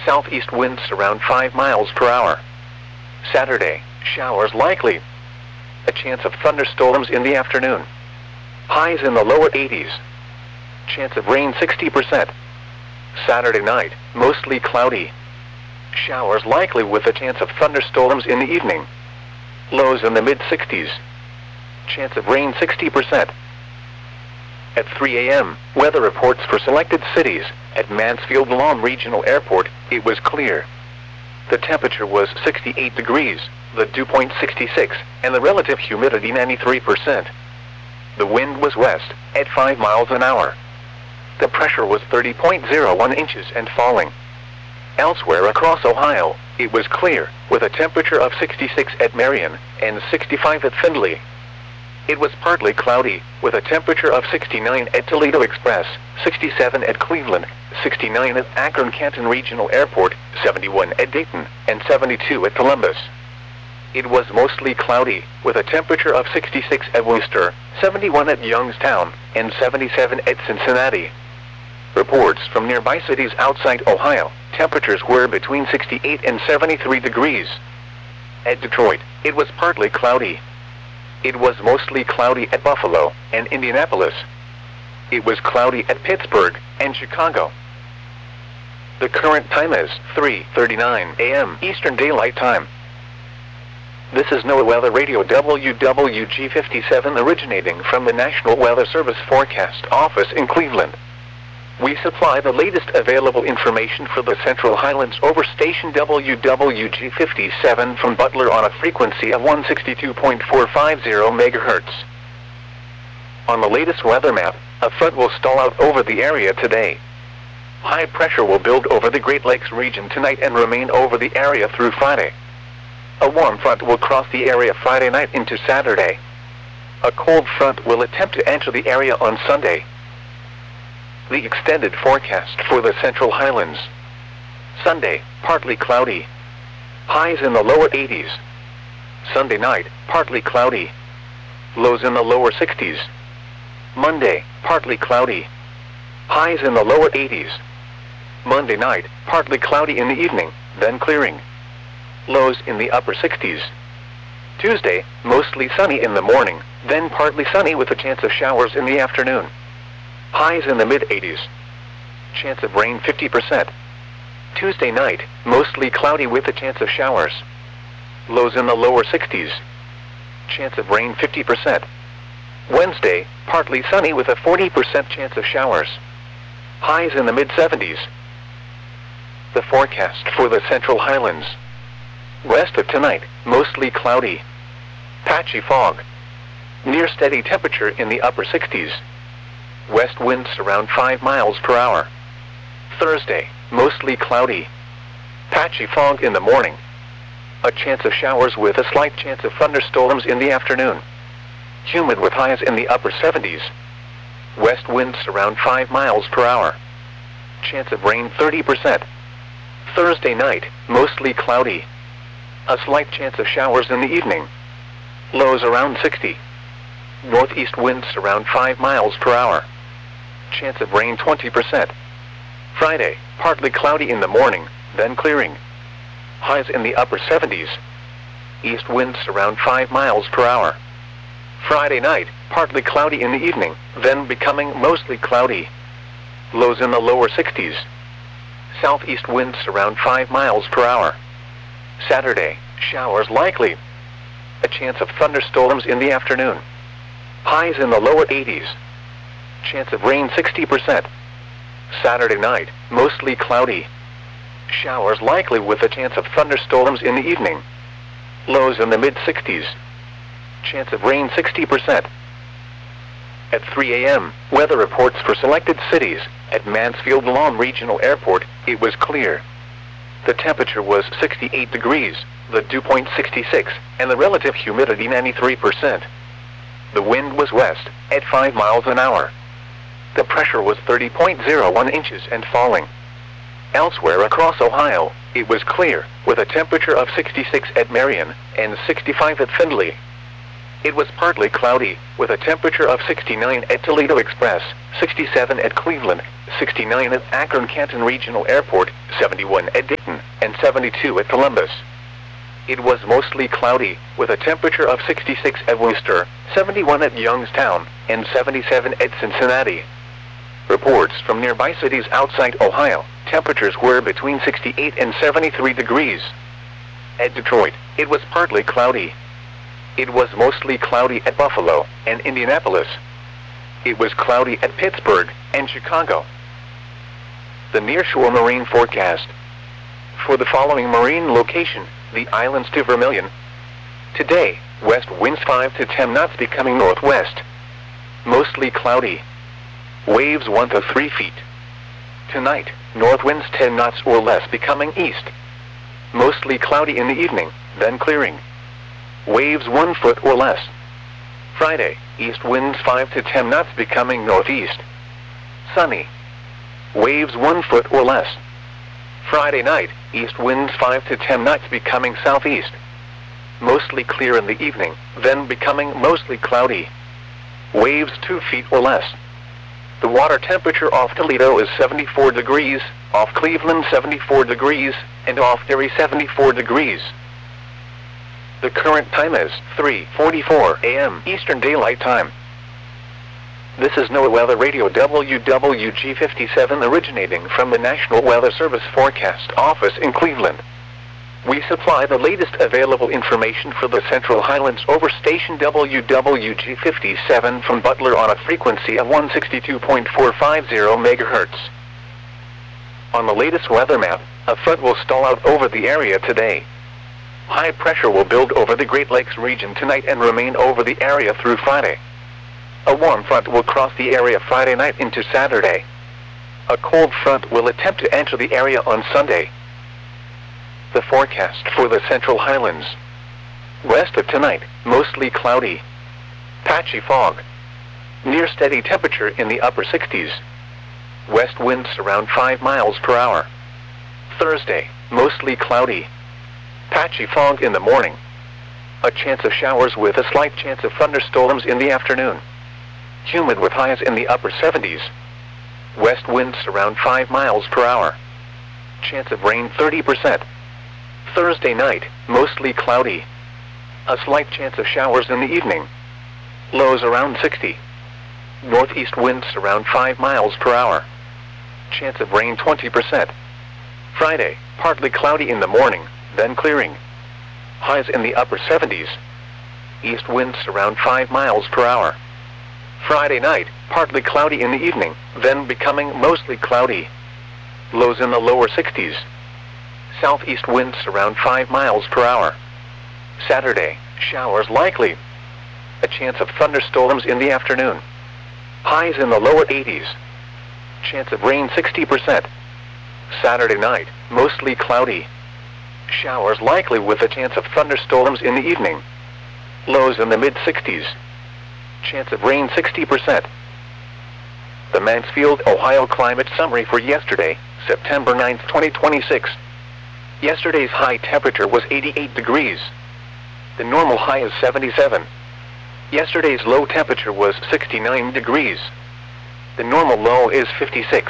Southeast winds around 5 miles per hour. Saturday, showers likely. A chance of thunderstorms in the afternoon. Highs in the lower 80s. Chance of rain 60%. Saturday night, mostly cloudy. Showers likely with a chance of thunderstorms in the evening. Lows in the mid-60s. Chance of rain 60%. At 3 a.m., weather reports for selected cities. At Mansfield Lawn Regional Airport, it was clear. The temperature was 68 degrees, the dew point 66, and the relative humidity 93%. The wind was west, at 5 miles an hour. The pressure was 30.01 inches and falling. Elsewhere across Ohio, it was clear, with a temperature of 66 at Marion and 65 at Findlay. It was partly cloudy, with a temperature of 69 at Toledo Express, 67 at Cleveland, 69 at Akron-Canton Regional Airport, 71 at Dayton, and 72 at Columbus. It was mostly cloudy, with a temperature of 66 at Worcester, 71 at Youngstown, and 77 at Cincinnati. Reports from nearby cities outside Ohio, temperatures were between 68 and 73 degrees. At Detroit, it was partly cloudy. It was mostly cloudy at Buffalo and Indianapolis. It was cloudy at Pittsburgh and Chicago. The current time is 3:39 a.m. Eastern Daylight Time. This is NOAA Weather Radio WWG57 originating from the National Weather Service Forecast Office in Cleveland. We supply the latest available information for the Central Highlands over station WWG57 from Butler on a frequency of 162.450 MHz. On the latest weather map, a front will stall out over the area today. High pressure will build over the Great Lakes region tonight and remain over the area through Friday. A warm front will cross the area Friday night into Saturday. A cold front will attempt to enter the area on Sunday. The extended forecast for the Central Highlands. Sunday, partly cloudy. Highs in the lower 80s. Sunday night, partly cloudy. Lows in the lower 60s. Monday, partly cloudy. Highs in the lower 80s. Monday night, partly cloudy in the evening, then clearing. Lows in the upper 60s. Tuesday, mostly sunny in the morning, then partly sunny with a chance of showers in the afternoon. Highs in the mid-80s. Chance of rain 50%. Tuesday night, mostly cloudy with a chance of showers. Lows in the lower 60s. Chance of rain 50%. Wednesday, partly sunny with a 40% chance of showers. Highs in the mid-70s. The forecast for the Central Highlands. West of tonight, mostly cloudy. Patchy fog. Near steady temperature in the upper 60s. West winds around 5 miles per hour. Thursday, mostly cloudy. Patchy fog in the morning. A chance of showers with a slight chance of thunderstorms in the afternoon. Humid with highs in the upper 70s. West winds around 5 miles per hour. Chance of rain 30%. Thursday night, mostly cloudy. A slight chance of showers in the evening. Lows around 60. Northeast winds around 5 miles per hour. Chance of rain 20%. Friday, partly cloudy in the morning, then clearing. Highs in the upper 70s. East winds around 5 miles per hour. Friday night, partly cloudy in the evening, then becoming mostly cloudy. Lows in the lower 60s. Southeast winds around 5 miles per hour. Saturday, showers likely. A chance of thunderstorms in the afternoon. Highs in the lower 80s. Chance of rain 60%. Saturday night, mostly cloudy. Showers likely with a chance of thunderstorms in the evening. Lows in the mid-60s. Chance of rain 60%. At 3 a.m., weather reports for selected cities. At Mansfield Lawn Regional Airport, it was clear. The temperature was 68 degrees, the dew point 66, and the relative humidity 93%. The wind was west, at 5 miles an hour. The pressure was 30.01 inches and falling. Elsewhere across Ohio, it was clear, with a temperature of 66 at Marion and 65 at Findlay. It was partly cloudy, with a temperature of 69 at Toledo Express, 67 at Cleveland, 69 at Akron-Canton Regional Airport, 71 at Dayton, and 72 at Columbus. It was mostly cloudy, with a temperature of 66 at Worcester, 71 at Youngstown, and 77 at Cincinnati. Reports from nearby cities outside Ohio, temperatures were between 68 and 73 degrees. At Detroit, it was partly cloudy. It was mostly cloudy at Buffalo and Indianapolis. It was cloudy at Pittsburgh and Chicago. The nearshore marine forecast. For the following marine location, the islands to Vermilion. Today, west winds 5 to 10 knots becoming northwest. Mostly cloudy. Waves 1 to 3 feet. Tonight, north winds 10 knots or less becoming east. Mostly cloudy in the evening, then clearing. Waves 1 foot or less. Friday, east winds 5 to 10 knots becoming northeast. Sunny. Waves 1 foot or less. Friday night, east winds 5 to 10 knots becoming southeast. Mostly clear in the evening, then becoming mostly cloudy. Waves 2 feet or less. The water temperature off Toledo is 74 degrees, off Cleveland 74 degrees, and off Erie 74 degrees. The current time is 3:44 a.m. Eastern Daylight Time. This is NOAA Weather Radio WWG57 originating from the National Weather Service Forecast Office in Cleveland. We supply the latest available information for the Central Highlands over station WWG57 from Butler on a frequency of 162.450 MHz. On the latest weather map, a front will stall out over the area today. High pressure will build over the Great Lakes region tonight and remain over the area through Friday. A warm front will cross the area Friday night into Saturday. A cold front will attempt to enter the area on Sunday. The forecast for the Central Highlands. West of tonight, mostly cloudy. Patchy fog. Near steady temperature in the upper 60s. West winds around 5 miles per hour. Thursday, mostly cloudy. Patchy fog in the morning. A chance of showers with a slight chance of thunderstorms in the afternoon. Humid with highs in the upper 70s. West winds around 5 miles per hour. Chance of rain 30%. Thursday night, mostly cloudy. A slight chance of showers in the evening. Lows around 60. Northeast winds around 5 miles per hour. Chance of rain 20%. Friday, partly cloudy in the morning, then clearing. Highs in the upper 70s. East winds around 5 miles per hour. Friday night, partly cloudy in the evening, then becoming mostly cloudy. Lows in the lower 60s. Southeast winds around 5 miles per hour. Saturday, showers likely. A chance of thunderstorms in the afternoon. Highs in the lower 80s. Chance of rain 60%. Saturday night, mostly cloudy. Showers likely with a chance of thunderstorms in the evening. Lows in the mid-60s. Chance of rain 60%. The Mansfield, Ohio climate summary for yesterday, September 9, 2026. Yesterday's high temperature was 88 degrees. The normal high is 77. Yesterday's low temperature was 69 degrees. The normal low is 56.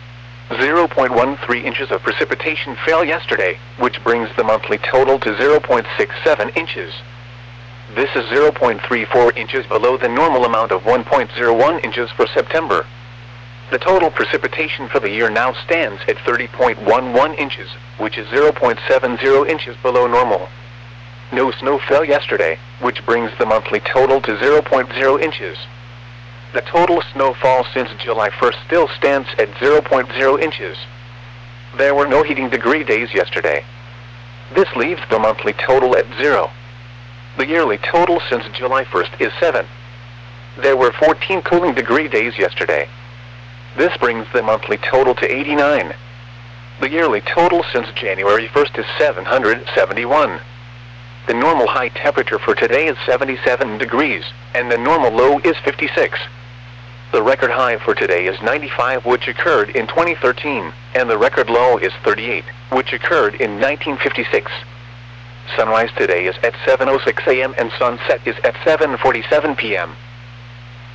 0.13 inches of precipitation fell yesterday, which brings the monthly total to 0.67 inches. This is 0.34 inches below the normal amount of 1.01 inches for September. The total precipitation for the year now stands at 30.11 inches, which is 0.70 inches below normal. No snow fell yesterday, which brings the monthly total to 0.0 inches. The total snowfall since July 1st still stands at 0.0 inches. There were no heating degree days yesterday. This leaves the monthly total at 0. The yearly total since July 1st is 7. There were 14 cooling degree days yesterday. This brings the monthly total to 89. The yearly total since January 1st is 771. The normal high temperature for today is 77 degrees, and the normal low is 56. The record high for today is 95, which occurred in 2013, and the record low is 38, which occurred in 1956. Sunrise today is at 7:06 a.m. and sunset is at 7:47 p.m.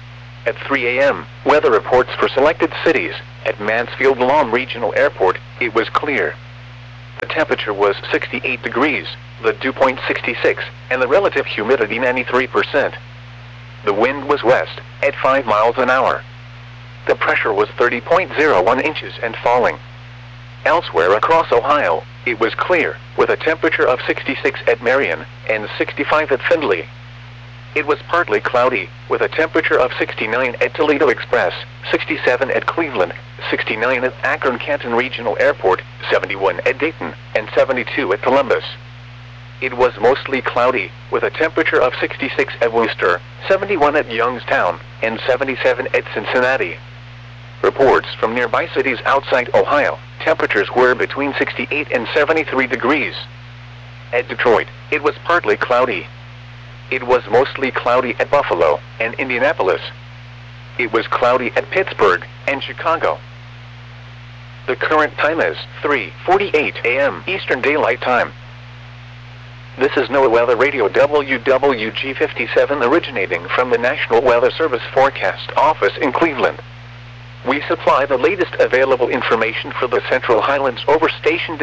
At 3 a.m., weather reports for selected cities. At Mansfield Lawn Regional Airport, it was clear. The temperature was 68 degrees, the dew point 66, and the relative humidity 93%. The wind was west, at 5 miles an hour. The pressure was 30.01 inches and falling. Elsewhere across Ohio, it was clear, with a temperature of 66 at Marion and 65 at Findlay. It was partly cloudy, with a temperature of 69 at Toledo Express, 67 at Cleveland, 69 at Akron-Canton Regional Airport, 71 at Dayton, and 72 at Columbus. It was mostly cloudy, with a temperature of 66 at Worcester, 71 at Youngstown, and 77 at Cincinnati. Reports from nearby cities outside Ohio, temperatures were between 68 and 73 degrees. At Detroit, it was partly cloudy. It was mostly cloudy at Buffalo and Indianapolis. It was cloudy at Pittsburgh and Chicago. The current time is 3:48 a.m. Eastern Daylight Time. This is NOAA Weather Radio WWG57 originating from the National Weather Service Forecast Office in Cleveland. We supply the latest available information for the Central Highlands over station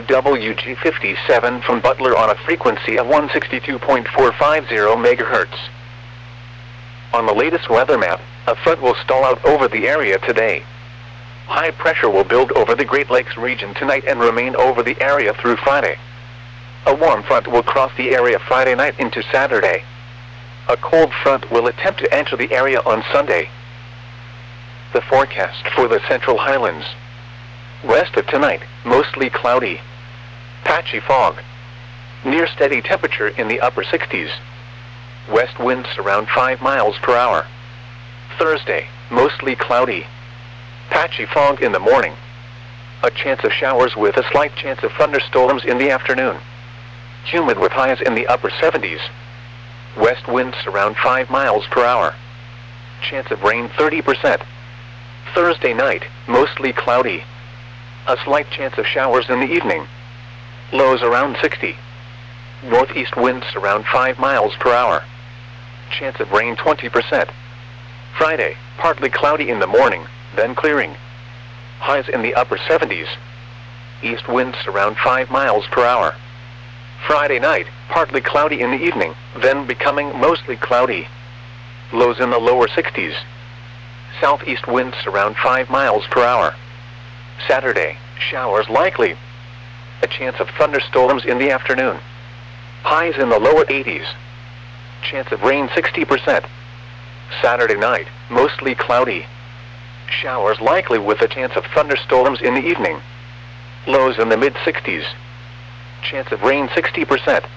WWG57 from Butler on a frequency of 162.450 MHz. On the latest weather map, a front will stall out over the area today. High pressure will build over the Great Lakes region tonight and remain over the area through Friday. A warm front will cross the area Friday night into Saturday. A cold front will attempt to enter the area on Sunday. The forecast for the Central Highlands. West of tonight, mostly cloudy. Patchy fog. Near steady temperature in the upper 60s. West winds around 5 miles per hour. Thursday, mostly cloudy. Patchy fog in the morning. A chance of showers with a slight chance of thunderstorms in the afternoon. Humid with highs in the upper 70s. West winds around 5 miles per hour. Chance of rain 30%. Thursday night, mostly cloudy. A slight chance of showers in the evening. Lows around 60. Northeast winds around 5 miles per hour. Chance of rain 20%. Friday, partly cloudy in the morning, then clearing. Highs in the upper 70s. East winds around 5 miles per hour. Friday night, partly cloudy in the evening, then becoming mostly cloudy. Lows in the lower 60s. Southeast winds around 5 miles per hour. Saturday, showers likely. A chance of thunderstorms in the afternoon. Highs in the lower 80s. Chance of rain 60%. Saturday night, mostly cloudy. Showers likely with a chance of thunderstorms in the evening. Lows in the mid-60s. Chance of rain 60%.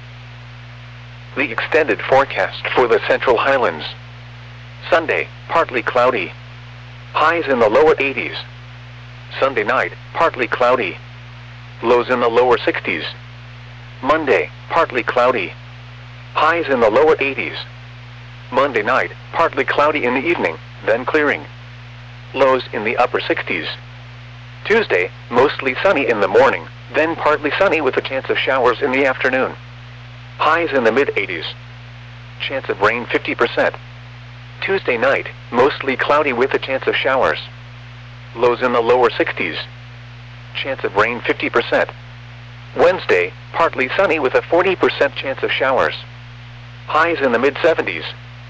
The extended forecast for the Central Highlands. Sunday, partly cloudy. Highs in the lower 80s. Sunday night, partly cloudy. Lows in the lower 60s. Monday, partly cloudy. Highs in the lower 80s. Monday night, partly cloudy in the evening, then clearing. Lows in the upper 60s. Tuesday, mostly sunny in the morning, then partly sunny with a chance of showers in the afternoon. Highs in the mid-80s. Chance of rain 50%. Tuesday night, mostly cloudy with a chance of showers. Lows in the lower 60s. Chance of rain 50%. Wednesday, partly sunny with a 40% chance of showers. Highs in the mid-70s.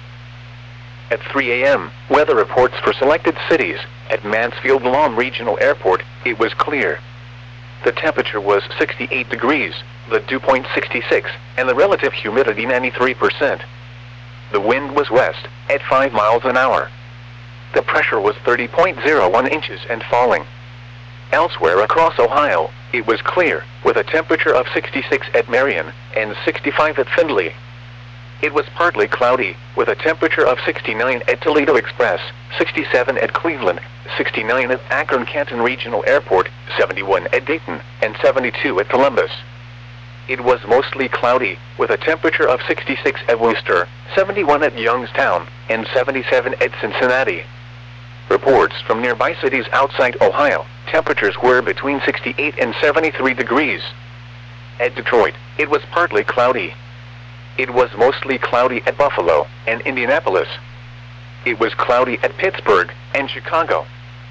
At 3 a.m., weather reports for selected cities. At Mansfield Lawn Regional Airport, it was clear. The temperature was 68 degrees, the dew point 66, and the relative humidity 93%. The wind was west, at 5 miles an hour. The pressure was 30.01 inches and falling. Elsewhere across Ohio, it was clear, with a temperature of 66 at Marion and 65 at Findlay. It was partly cloudy, with a temperature of 69 at Toledo Express, 67 at Cleveland, 69 at Akron-Canton Regional Airport, 71 at Dayton, and 72 at Columbus. It was mostly cloudy, with a temperature of 66 at Worcester, 71 at Youngstown, and 77 at Cincinnati. Reports from nearby cities outside Ohio, temperatures were between 68 and 73 degrees. At Detroit, it was partly cloudy. It was mostly cloudy at Buffalo and Indianapolis. it was cloudy at Pittsburgh and Chicago.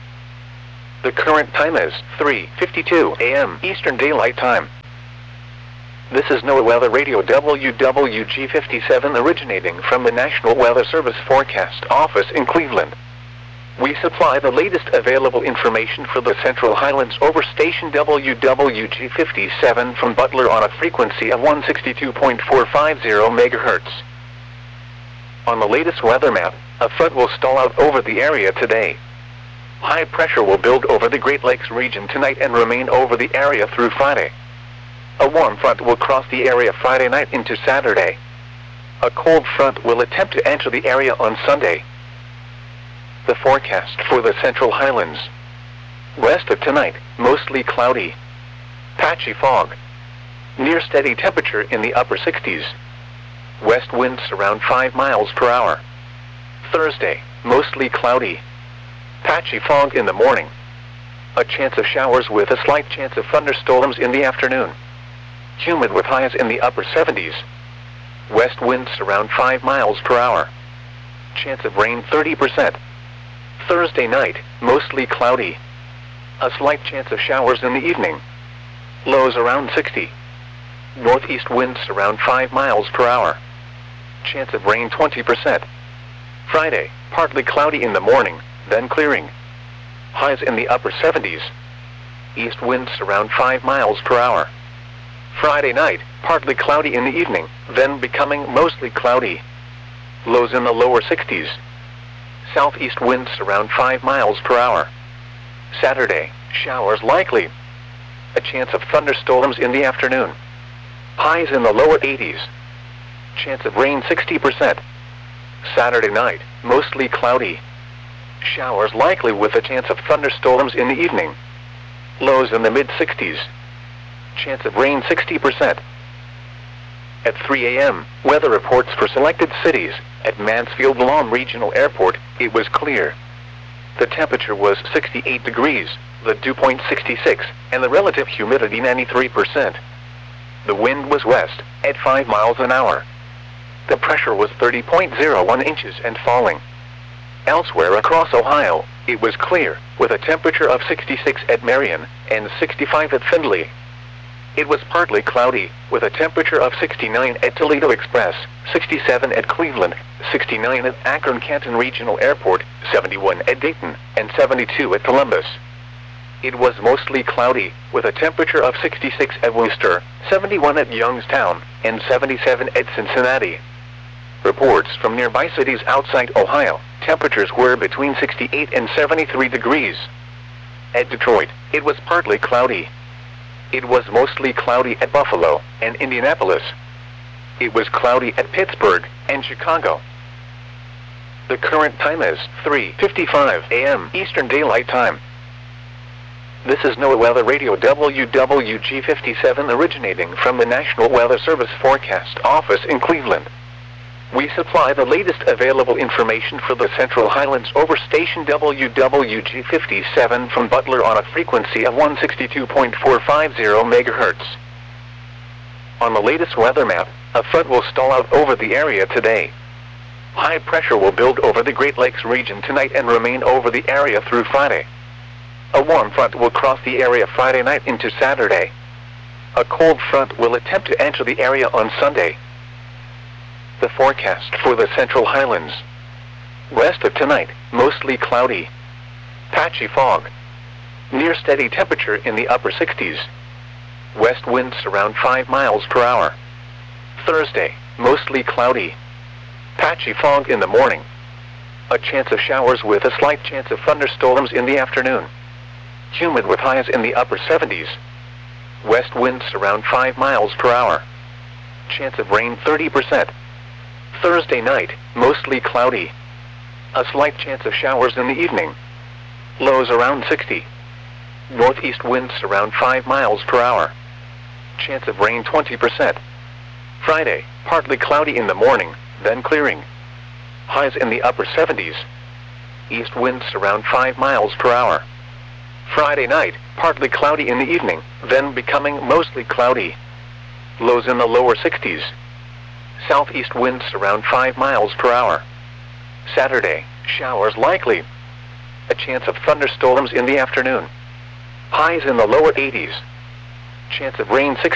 The current time is 3:52 a.m. Eastern Daylight Time. This is NOAA Weather Radio WWG57 originating from the National Weather Service Forecast Office in Cleveland. We supply the latest available information for the Central Highlands over station WWG57 from Butler on a frequency of 162.450 MHz. On the latest weather map, a front will stall out over the area today. High pressure will build over the Great Lakes region tonight and remain over the area through Friday. A warm front will cross the area Friday night into Saturday. A cold front will attempt to enter the area on Sunday. The forecast for the Central Highlands. West of tonight, mostly cloudy. Patchy fog. Near steady temperature in the upper 60s. West winds around 5 miles per hour. Thursday, mostly cloudy. Patchy fog in the morning. A chance of showers with a slight chance of thunderstorms in the afternoon. Humid with highs in the upper 70s. West winds around 5 miles per hour. Chance of rain 30%. Thursday night, mostly cloudy. A slight chance of showers in the evening. Lows around 60. Northeast winds around 5 miles per hour. Chance of rain 20%. Friday, partly cloudy in the morning, then clearing. Highs in the upper 70s. East winds around 5 miles per hour. Friday night, partly cloudy in the evening, then becoming mostly cloudy. Lows in the lower 60s. Southeast winds around 5 miles per hour. Saturday, showers likely. A chance of thunderstorms in the afternoon. Highs in the lower 80s. Chance of rain 60%. Saturday night, mostly cloudy. Showers likely with a chance of thunderstorms in the evening. Lows in the mid-60s. Chance of rain 60%. At 3 a.m., weather reports for selected cities. At Mansfield-Lom Regional Airport, it was clear. The temperature was 68 degrees, the dew point 66, and the relative humidity 93%. The wind was west, at 5 miles an hour. The pressure was 30.01 inches and falling. Elsewhere across Ohio, it was clear, with a temperature of 66 at Marion and 65 at Findlay. It was partly cloudy, with a temperature of 69 at Toledo Express, 67 at Cleveland, 69 at Akron-Canton Regional Airport, 71 at Dayton, and 72 at Columbus. It was mostly cloudy, with a temperature of 66 at Worcester, 71 at Youngstown, and 77 at Cincinnati. Reports from nearby cities outside Ohio, temperatures were between 68 and 73 degrees. At Detroit, it was partly cloudy. It was mostly cloudy at Buffalo and Indianapolis. It was cloudy at Pittsburgh and Chicago. The current time is 3:55 a.m. Eastern Daylight Time. This is NOAA Weather Radio WWG57 originating from the National Weather Service Forecast Office in Cleveland. We supply the latest available information for the Central Highlands over station WWG57 from Butler on a frequency of 162.450 MHz. On the latest weather map, a front will stall out over the area today. High pressure will build over the Great Lakes region tonight and remain over the area through Friday. A warm front will cross the area Friday night into Saturday. A cold front will attempt to enter the area on Sunday. The forecast for the Central Highlands. West of tonight, mostly cloudy. Patchy fog. Near steady temperature in the upper 60s. West winds around 5 miles per hour. Thursday, mostly cloudy. Patchy fog in the morning. A chance of showers with a slight chance of thunderstorms in the afternoon. Humid with highs in the upper 70s. West winds around 5 miles per hour. Chance of rain 30%. Thursday night, mostly cloudy. A slight chance of showers in the evening. Lows around 60. Northeast winds around 5 miles per hour. Chance of rain 20%. Friday, partly cloudy in the morning, then clearing. Highs in the upper 70s. East winds around 5 miles per hour. Friday night, partly cloudy in the evening, then becoming mostly cloudy. Lows in the lower 60s. Southeast winds around 5 miles per hour. Saturday, Showers likely. A chance of thunderstorms in the afternoon. Highs in the lower 80s. Chance of rain 60.